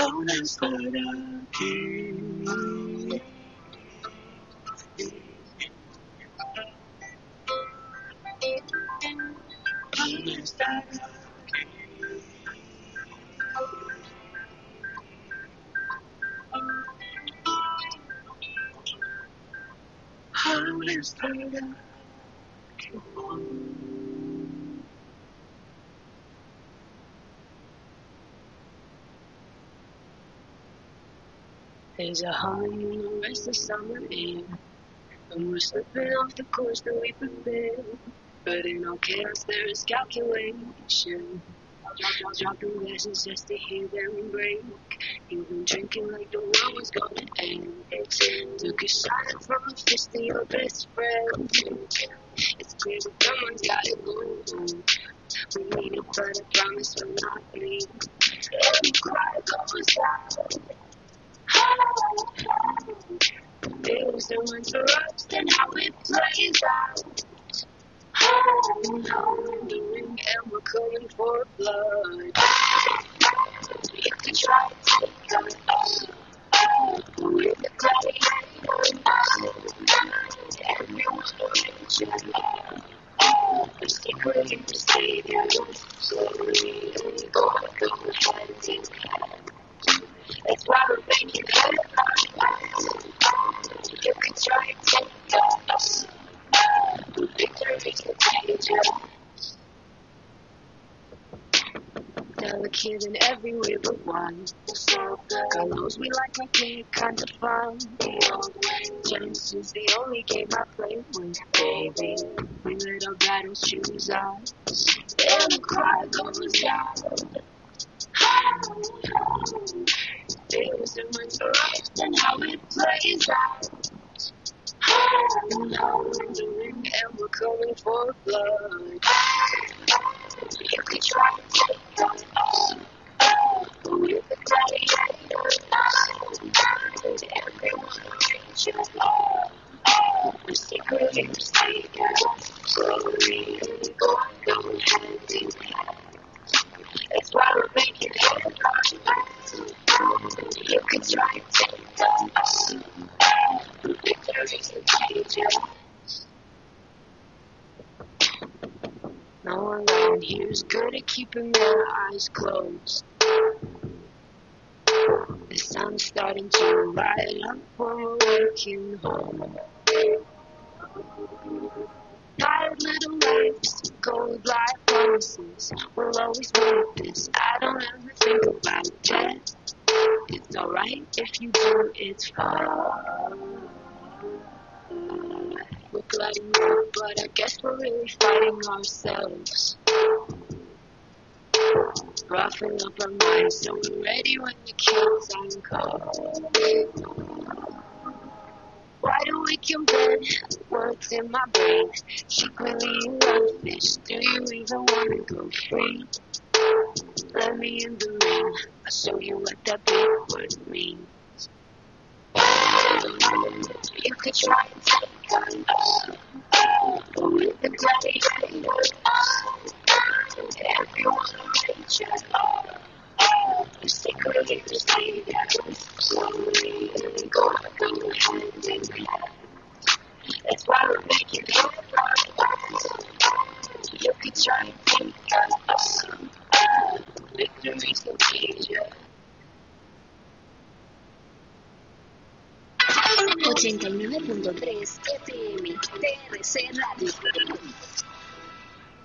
Aún estar aquí. Aún estar aquí. Aún estar aquí. There's a hum in the restless summer air, and we're slipping off the course that we prepared. But in all chaos there is calculation. Dropping glasses just to hear them break. You've been drinking like the world was gonna end. Took a shot from a fist to your best friend. It's clear that someone's gotta go. We need it, but I promise we'll not leave. Every cry goes out. There's so much for us and how it plays out. Now we're in the ring and we're coming for blood. You can try to take us with the gladiator. Everyone around you. The secret is the savior. Slowly go hand in hand. That's why we're making headlines. You can try and take us. Victory's contagious. Delicate in every way but one. God knows we like archaic kinds of fun. Genesis the only game I play with, baby. We let our battles choose us. And the cry goes out. There's so much for us and how it plays out. Now we're in the ring and we're coming for blood. You could try to take us with the gladiator. Everyone around you. The secret is the savior. Slowly go hand in hand. That's why we're making headlines. You could try and take us. Victory's contagious. No one around here is good at keeping their eyes closed. The sun's starting to light up when we're waking home. Tired little lives, gold life promises. We'll always make this. I don't ever think about death. It's alright if you do, it's fine. We're gliding up, but I guess we're really fighting ourselves. Roughing up our minds so we're ready when the kids uncover. Wide awake in bed, words in my brain. Secretly you unfish, do you even want to go free? Let me in the ring, I'll show you what that big word means. You could try and take us with the gladiator. Everyone around you. The secret is the savior. Slowly go hand in hand. That's why we're making headlines. You could try and take us. Victory's contagious. 89.3 FM TRC Radio.